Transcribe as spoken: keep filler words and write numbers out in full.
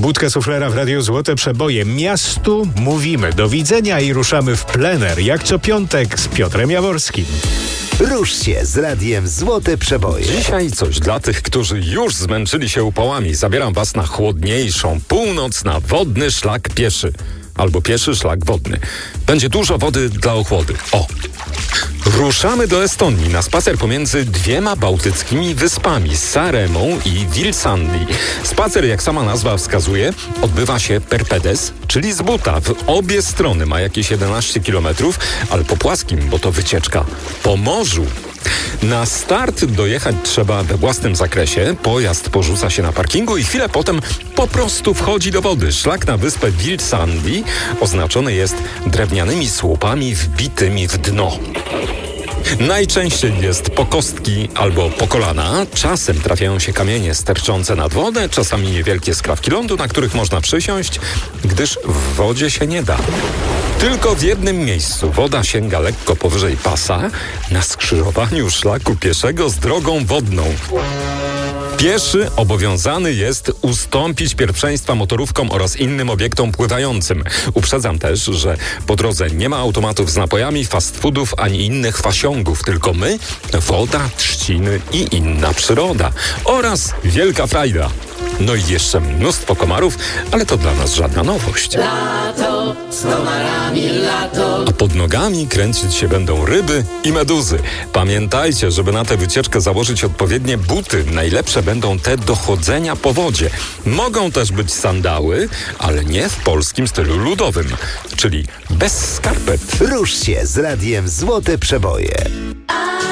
Budka suflera w Radiu Złote Przeboje. Miastu mówimy do widzenia i ruszamy w plener, jak co piątek z Piotrem Jaworskim. Rusz się z Radiem Złote Przeboje. Dzisiaj coś dla tych, którzy już zmęczyli się upałami. Zabieram was na chłodniejszą północ, na wodny szlak pieszy. Albo pieszy szlak wodny. Będzie dużo wody dla ochłody. O! Ruszamy do Estonii na spacer pomiędzy dwiema bałtyckimi wyspami, Saremą i Vilsandi. Spacer, jak sama nazwa wskazuje, odbywa się per pedes, czyli z buta. W obie strony ma jakieś jedenaście kilometrów, ale po płaskim, bo to wycieczka po morzu. Na start dojechać trzeba we własnym zakresie. Pojazd porzuca się na parkingu i chwilę potem po prostu wchodzi do wody. Szlak na wyspę Vilsandi oznaczony jest drewnianymi słupami wbitymi w dno. Najczęściej jest po kostki albo po kolana. Czasem trafiają się kamienie sterczące nad wodę, czasami niewielkie skrawki lądu, na których można przysiąść, gdyż w wodzie się nie da. Tylko w jednym miejscu woda sięga lekko powyżej pasa, na skrzyżowaniu szlaku pieszego z drogą wodną. Pieszy obowiązany jest ustąpić pierwszeństwa motorówkom oraz innym obiektom pływającym. Uprzedzam też, że po drodze nie ma automatów z napojami, fast foodów ani innych fasiągów, tylko my, woda, trzciny i inna przyroda. Oraz wielka frajda. No i jeszcze mnóstwo komarów, ale to dla nas żadna nowość. Lato, z komarami lato. A pod nogami kręcić się będą ryby i meduzy. Pamiętajcie, żeby na tę wycieczkę założyć odpowiednie buty. Najlepsze będą te do chodzenia po wodzie. Mogą też być sandały, ale nie w polskim stylu ludowym, czyli bez skarpet. Rusz się z Radiem Złote Przeboje.